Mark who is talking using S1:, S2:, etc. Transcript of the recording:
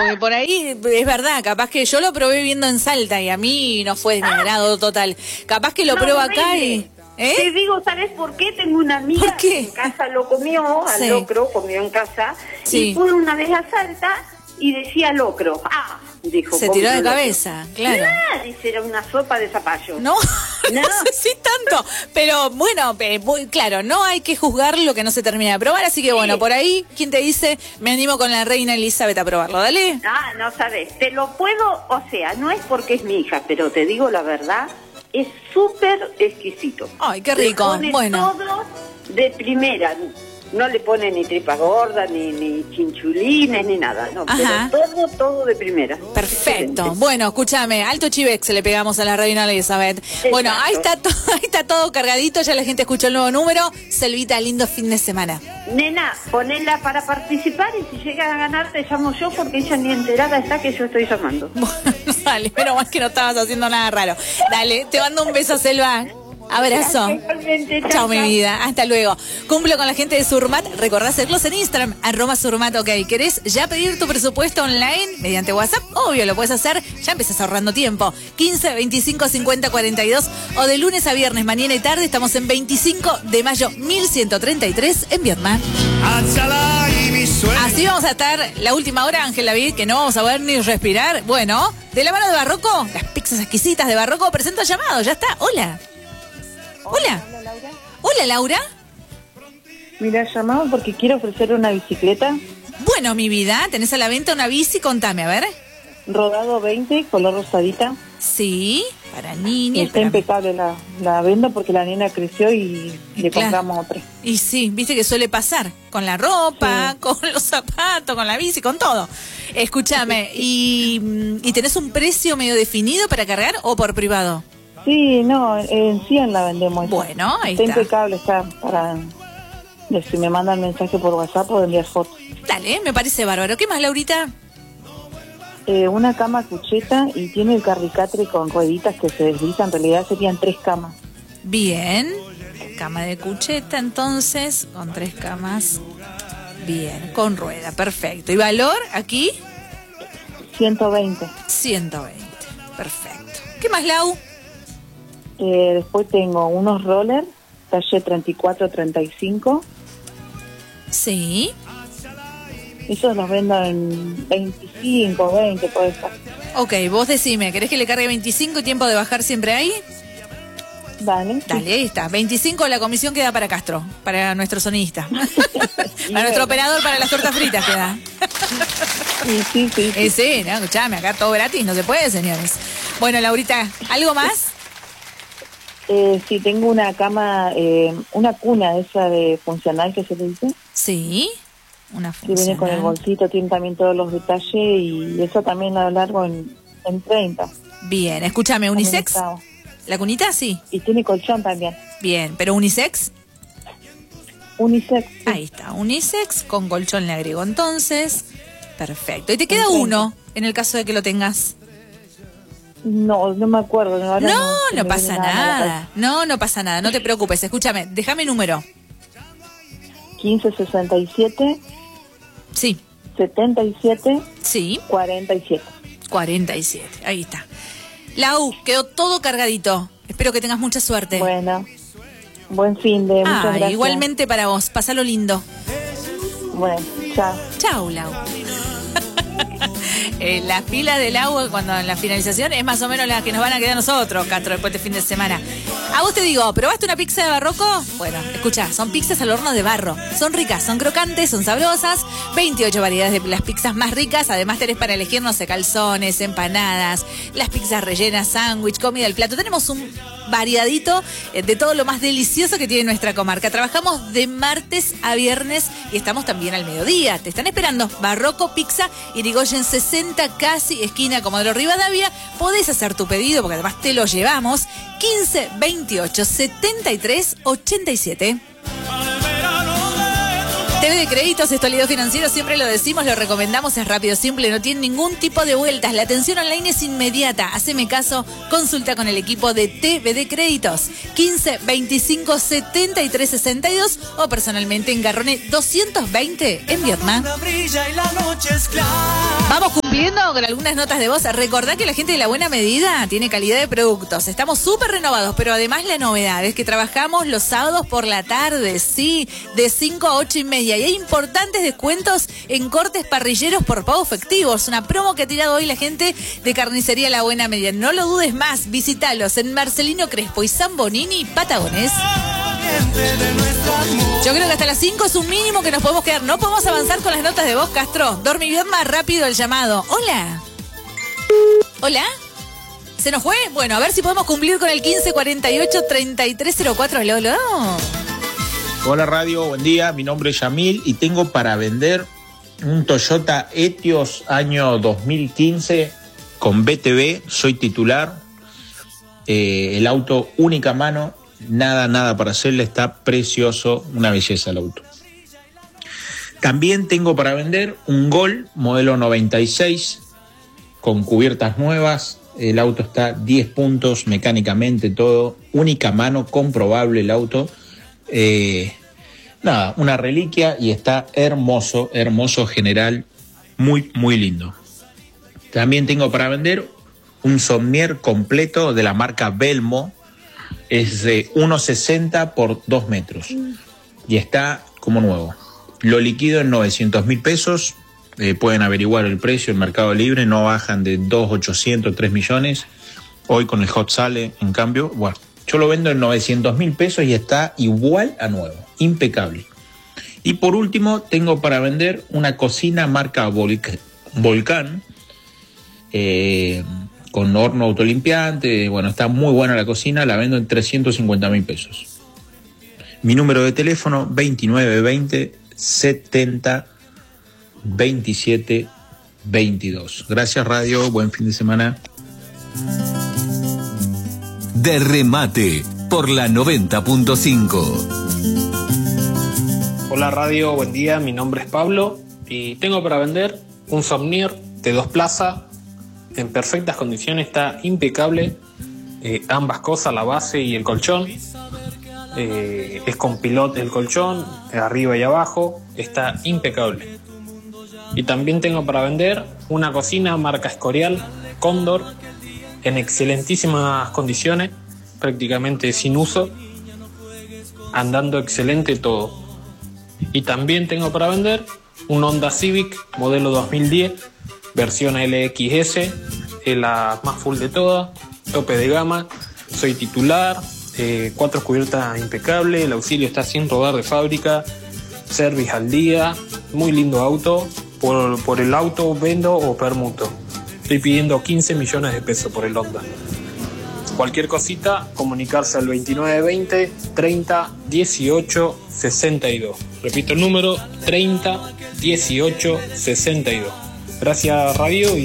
S1: porque por ahí es verdad, capaz que yo lo probé viviendo en Salta y a mí no fue de mi agrado total. Capaz que lo pruebo acá y...
S2: Te digo, ¿sabes por qué? Tengo una amiga que en casa lo comió, al locro, comió en casa, y fue una vez a Salta y decía locro. Dijo,
S1: se tiró de cabeza, claro.
S2: Dice, era una sopa de zapallo.
S1: No sé si tanto, pero bueno, claro, no hay que juzgar lo que no se termina de probar, así que bueno, por ahí, ¿quién te dice? Me animo con la reina Elizabeth a probarlo, dale.
S2: No sabes, te lo puedo, o sea, no es porque es mi hija, pero te digo la verdad, es súper exquisito.
S1: Ay, qué rico, bueno.
S2: Todo de primera. No le pone ni tripa gorda, ni chinchulines, ni nada. No, pero todo de primera.
S1: Perfecto.
S2: Excelente.
S1: Bueno, escúchame, alto chivex le pegamos a la reina Elizabeth. Exacto. Bueno, ahí está todo cargadito, ya la gente escuchó el nuevo número. Selvita, lindo fin de semana.
S2: Nena, ponela para participar y si llegas a ganar te llamo yo porque ella ni enterada está que yo estoy llamando.
S1: Bueno, dale, pero más que no estabas haciendo nada raro. Dale, te mando un beso, Selva. Abrazo. Chao, mi vida. Hasta luego. Cumplo con la gente de Surmat. Recordá seguirlos en Instagram, @Surmat, ok. ¿Querés ya pedir tu presupuesto online mediante WhatsApp? Obvio, lo puedes hacer. Ya empezás ahorrando tiempo. 15 25 50 42 o de lunes a viernes, mañana y tarde. Estamos en 25 de mayo 1133 en Vietnam. Así vamos a estar la última hora, Ángel David, que no vamos a ver ni respirar. Bueno, de la mano de Barroco, las pizzas exquisitas de Barroco, presento llamado. Ya está. Hola. Hola.
S3: Hola, Laura.
S1: Hola, Laura.
S3: Mira, llamado porque quiero ofrecer una bicicleta.
S1: Bueno, mi vida, tenés a la venta una bici, contame, a ver.
S3: Rodado 20, color rosadita.
S1: Sí, para niña.
S3: Está impecable la venda porque la nena creció y le compramos otra.
S1: Y sí, viste que suele pasar, con la ropa, con los zapatos, con la bici, con todo. Escúchame, ¿y tenés un precio medio definido para cargar o por privado?
S3: Sí, no, en 100 la vendemos.
S1: Bueno, ahí está.
S3: Está impecable, está para... Si me mandan mensaje por WhatsApp puedo enviar fotos.
S1: Dale, me parece bárbaro. ¿Qué más, Laurita?
S3: Una cama cucheta y tiene el carricatre con rueditas que se deslizan. En realidad serían 3 camas.
S1: Bien. Cama de cucheta, entonces, con 3 camas. Bien, con rueda, perfecto. ¿Y valor aquí?
S3: 120.
S1: 120, perfecto. ¿Qué más, Lau?
S3: Después tengo unos rollers, talle 34-35.
S1: Sí.
S3: Esos los vendo en 25, 20, puede ser.
S1: Ok, vos decime, ¿querés que le cargue 25 y tiempo de bajar siempre ahí?
S3: Dale.
S1: Dale, ahí está. 25 la comisión queda para Castro, para nuestro sonidista. Para nuestro operador, para las tortas fritas queda.
S3: Sí.
S1: Sí, no, escuchame, acá todo gratis, no se puede, señores. Bueno, Laurita, ¿algo más?
S3: Sí, tengo una cama, una cuna esa de funcional que se le dice.
S1: Sí, una funcional.
S3: Que viene con el bolsito, tiene también todos los detalles y eso también lo largo en 30.
S1: Bien, escúchame, ¿unisex? ¿La cunita? Sí.
S3: Y tiene colchón también.
S1: Bien, ¿pero unisex?
S3: Unisex. Sí.
S1: Ahí está, unisex, con colchón le agrego entonces. Perfecto. Y te queda uno, en el caso de que lo tengas.
S3: No me acuerdo.
S1: No pasa nada. No pasa nada, no te preocupes. Escúchame, déjame el número.
S3: 1567.
S1: Sí.
S3: 77.
S1: Sí.
S3: 47.
S1: 47, ahí está. Lau, quedó todo cargadito. Espero que tengas mucha suerte.
S3: Bueno, buen fin de, muchas gracias.
S1: Igualmente para vos, pasalo lindo.
S3: Bueno, chao.
S1: Chao, Lau. La fila del agua cuando en la finalización es más o menos la que nos van a quedar nosotros, Castro, después de fin de semana. A vos te digo, ¿probaste una pizza de Barroco? Bueno, escucha, son pizzas al horno de barro. Son ricas, son crocantes, son sabrosas. 28 variedades de las pizzas más ricas. Además tenés para elegir, no sé, calzones, empanadas, las pizzas rellenas, sándwich, comida al plato. Tenemos un variadito de todo lo más delicioso que tiene nuestra comarca. Trabajamos de martes a viernes y estamos también al mediodía. Te están esperando. Barroco Pizza, Irigoyen 60, casi esquina Comodoro Rivadavia. Podés hacer tu pedido porque además te lo llevamos. 15 28 73 87. TV de Créditos, Estolidad Financiero, siempre lo decimos, lo recomendamos, es rápido, simple, no tiene ningún tipo de vueltas. La atención online es inmediata. Haceme caso, consulta con el equipo de TV de Créditos. 15 25 73 62 o personalmente en Garrone 220 en Vietnam. Vamos cumpliendo. siguiendo con algunas notas de voz, recordá que la gente de La Buena Medida tiene calidad de productos. Estamos súper renovados, pero además la novedad es que trabajamos los sábados por la tarde, sí, de 5 a 8 y media. Y hay importantes descuentos en cortes parrilleros por pago efectivo. Es una promo que ha tirado hoy la gente de Carnicería La Buena Medida. No lo dudes más, visitalos en Marcelino Crespo y San Bonini, Patagones. Yo creo que hasta las 5 es un mínimo que nos podemos quedar. No podemos avanzar con las notas de voz, Castro. Dormí bien más rápido el llamado. Hola. ¿Hola? ¿Se nos fue? Bueno, a ver si podemos cumplir con el 1548-3304. Lolo.
S4: Hola radio, buen día. Mi nombre es Yamil y tengo para vender un Toyota Etios año 2015 con BTV. Soy titular. El auto única mano. Nada para hacerle, está precioso, una belleza el auto. También tengo para vender un Gol modelo 96 con cubiertas nuevas. El auto está 10 puntos mecánicamente, todo, única mano, comprobable el auto. Una reliquia y está hermoso general, muy lindo. También tengo para vender un Sommier completo de la marca Belmo. Es de 1,60 por 2 metros y está como nuevo. Lo liquido en 900.000 pesos. Pueden averiguar el precio en Mercado Libre, no bajan de 2.800, 3 millones. Hoy con el Hot sale, en cambio, bueno, yo lo vendo en 900.000 pesos y está igual a nuevo, impecable. Y por último, tengo para vender una cocina marca Volcán, con horno autolimpiante. Bueno, está muy buena la cocina, la vendo en 350.000 pesos. Mi número de teléfono 2920 70 27 22. Gracias radio, buen fin de semana.
S5: De remate por la 90.5.
S6: Hola radio, buen día, mi nombre es Pablo y tengo para vender un Somnier de 2 plazas en perfectas condiciones, está impecable, ambas cosas, la base y el colchón. Es con pilot el colchón, arriba y abajo, está impecable. Y también tengo para vender una cocina marca Escorial, Cóndor, en excelentísimas condiciones, prácticamente sin uso, andando excelente todo. Y también tengo para vender un Honda Civic modelo 2010, versión LXS, es la más full de todas, tope de gama, soy titular, 4 cubiertas impecables, el auxilio está sin rodar de fábrica, service al día, muy lindo auto. Por el auto vendo o permuto. Estoy pidiendo 15 millones de pesos por el Honda. Cualquier cosita, comunicarse al 2920 30 18 62. Repito el número, 30 18 62. Gracias radio.